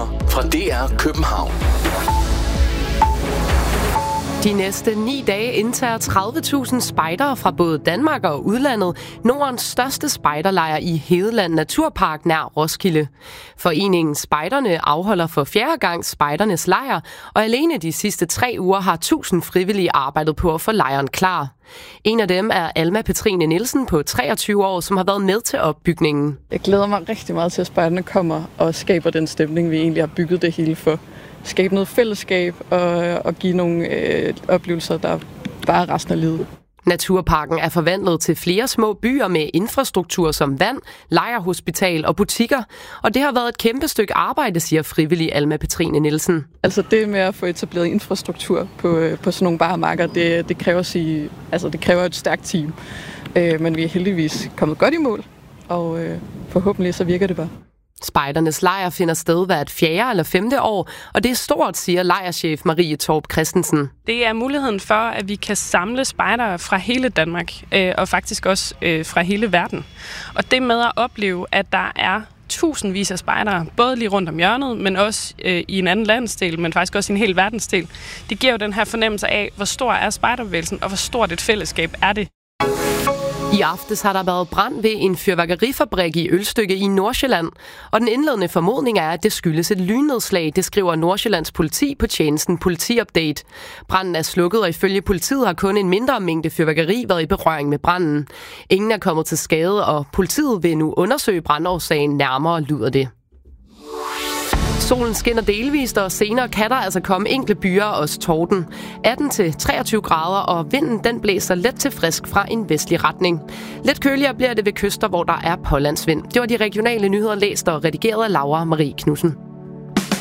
Nyheder fra DR København. De næste 9 dage indtager 30.000 spejdere fra både Danmark og udlandet Nordens største spejderlejr i Hedeland Naturpark nær Roskilde. Foreningen Spejderne afholder for 4. gang spejdernes lejr, og alene de sidste 3 uger har 1000 frivillige arbejdet på at få lejren klar. En af dem er Alma Petrine Nielsen på 23 år, som har været med til opbygningen. Jeg glæder mig rigtig meget til, at spejderne kommer og skaber den stemning, vi egentlig har bygget det hele for. Skabe noget fællesskab og give nogle oplevelser, der bare resten af livet. Naturparken er forvandlet til flere små byer med infrastruktur som vand, lejrhospital og butikker. Og det har været et kæmpe stykke arbejde, siger frivillig Alma Petrine Nielsen. Altså det med at få etableret infrastruktur på sådan nogle baremarker, det kræver et stærkt team. Men vi er heldigvis kommet godt i mål, og forhåbentlig så virker det bare. Spejdernes lejr finder sted hvert 4. eller 5. år, og det er stort, siger lejrchef Marie Torp Christensen. Det er muligheden for, at vi kan samle spejdere fra hele Danmark, og faktisk også fra hele verden. Og det med at opleve, at der er tusindvis af spejdere, både lige rundt om hjørnet, men også i en anden landsdel, men faktisk også i en hel verdensdel, det giver jo den her fornemmelse af, hvor stor er spejderbevægelsen, og hvor stort et fællesskab er det. I aftes har der været brand ved en fyrværkerifabrik i Ølstykke i Nordsjælland, og den indledende formodning er, at det skyldes et lynnedslag, det skriver Nordsjællands politi på tjenesten Politiupdate. Branden er slukket, og ifølge politiet har kun en mindre mængde fyrværkeri været i berøring med branden. Ingen er kommet til skade, og politiet vil nu undersøge brandårsagen nærmere, lyder det. Solen skinner delvist, og senere kan der altså komme enkelte byer og også torden. 18-23 grader, og vinden den blæser let til frisk fra en vestlig retning. Lidt køligere bliver det ved kyster, hvor der er pålandsvind. Det var de regionale nyheder læst og redigeret af Laura Marie Knudsen.